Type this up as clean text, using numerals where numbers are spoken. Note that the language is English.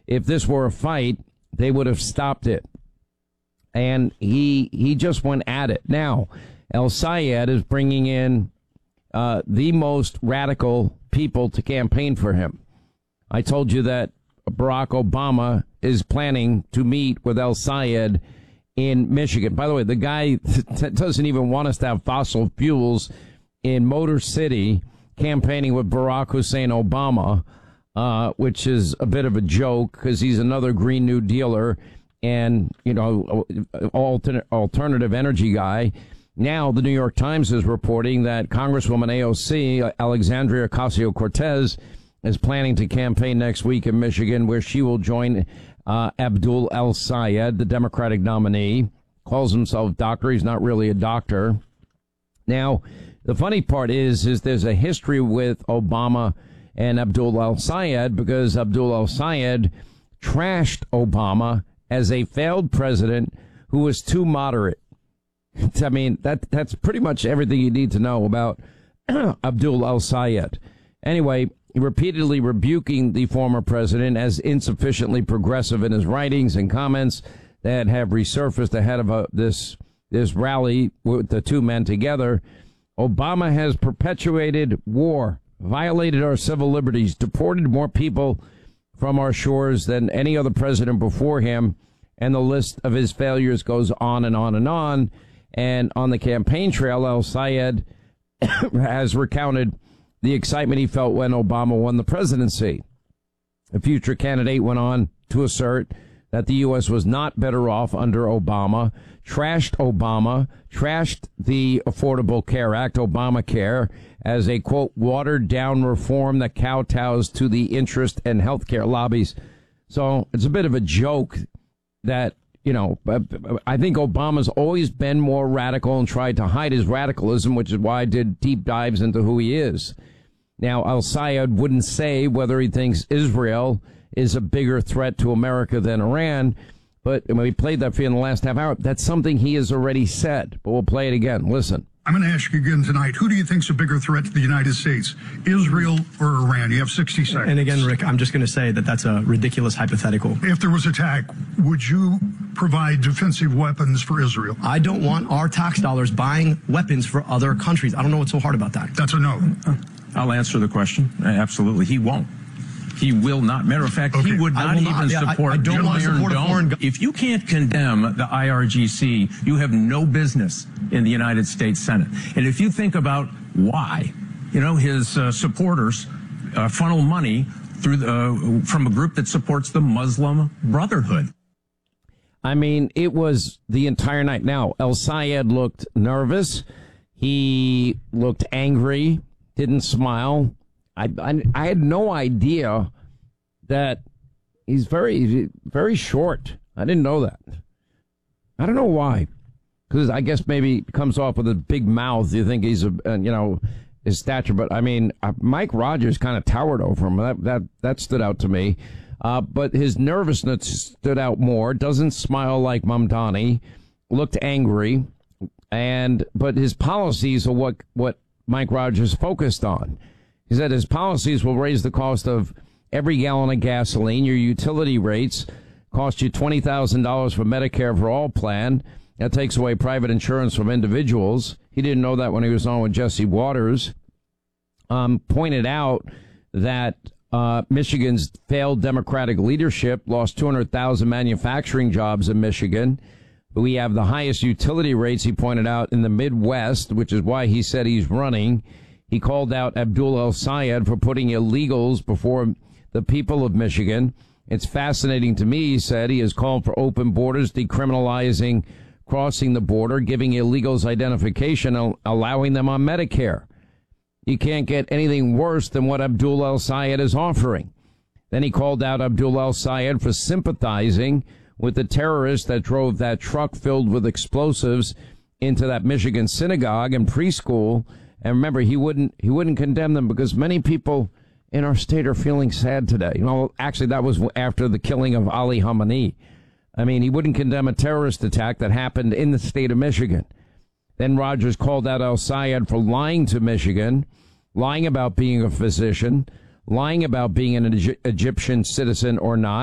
if this were a fight, they would have stopped it. And he just went at it. Now, El-Sayed is bringing in the most radical people to campaign for him. I told you that Barack Obama is planning to meet with El-Sayed in Michigan. By the way, the guy that doesn't even want us to have fossil fuels in Motor City campaigning with Barack Hussein Obama, which is a bit of a joke because he's another Green New Dealer and, alternative energy guy. Now, the New York Times is reporting that Congresswoman AOC, Alexandria Ocasio-Cortez, is planning to campaign next week in Michigan, where she will join Abdul El-Sayed, the Democratic nominee. Calls himself doctor. He's not really a doctor. Now, the funny part is there's a history with Obama and Abdul El-Sayed because Abdul El-Sayed trashed Obama as a failed president who was too moderate. I mean, that's pretty much everything you need to know about Abdul El-Sayed. Anyway, repeatedly rebuking the former president as insufficiently progressive in his writings and comments that have resurfaced ahead of this rally with the two men together. Obama has perpetuated war, violated our civil liberties, deported more people from our shores than any other president before him, and the list of his failures goes on and on and on. And on the campaign trail, El-Sayed has recounted the excitement he felt when Obama won the presidency. The future candidate went on to assert that the U.S. was not better off under Obama, trashed the Affordable Care Act, Obamacare, as a, quote, watered-down reform that kowtows to the interest and healthcare lobbies. So it's a bit of a joke that, I think Obama's always been more radical and tried to hide his radicalism, which is why I did deep dives into who he is. Now, El-Sayed wouldn't say whether he thinks Israel is a bigger threat to America than Iran, but when we played that for you in the last half hour, that's something he has already said. But we'll play it again. Listen. I'm going to ask you again tonight, who do you think is a bigger threat to the United States, Israel or Iran? You have 60 seconds. And again, Rick, I'm just going to say that that's a ridiculous hypothetical. If there was attack, would you provide defensive weapons for Israel? I don't want our tax dollars buying weapons for other countries. I don't know what's so hard about that. That's a no. I'll answer the question. Absolutely. He won't. He will not. Matter of fact, he would not even support Iron Dome. If you can't condemn the IRGC, you have no business in the United States Senate. And if you think about why, his supporters funnel money through from a group that supports the Muslim Brotherhood. I mean, it was the entire night. Now, El-Sayed looked nervous. He looked angry, didn't smile. I had no idea that he's very, very short. I didn't know that. I don't know why. Because I guess maybe he comes off with a big mouth. You think he's his stature. But I mean, Mike Rogers kind of towered over him. That stood out to me. But his nervousness stood out more. Doesn't smile like Mamdani. Looked angry. But his policies are what Mike Rogers focused on. He said his policies will raise the cost of every gallon of gasoline. Your utility rates cost you $20,000 for Medicare for All plan. That takes away private insurance from individuals. He didn't know that when he was on with Jesse Waters. Pointed out that Michigan's failed Democratic leadership lost 200,000 manufacturing jobs in Michigan. We have the highest utility rates, he pointed out, in the Midwest, which is why he said he's running. He called out Abdul El-Sayed for putting illegals before the people of Michigan. It's fascinating to me, he said. He has called for open borders, decriminalizing crossing the border, giving illegals identification, allowing them on Medicare. You can't get anything worse than what Abdul El-Sayed is offering. Then he called out Abdul El-Sayed for sympathizing with the terrorists that drove that truck filled with explosives into that Michigan synagogue and preschool. And remember, he wouldn't condemn them because many people in our state are feeling sad today. Actually, that was after the killing of Ali Khamenei. I mean, he wouldn't condemn a terrorist attack that happened in the state of Michigan. Then Rogers called out El-Sayed for lying to Michigan, lying about being a physician, lying about being an Egyptian citizen or not.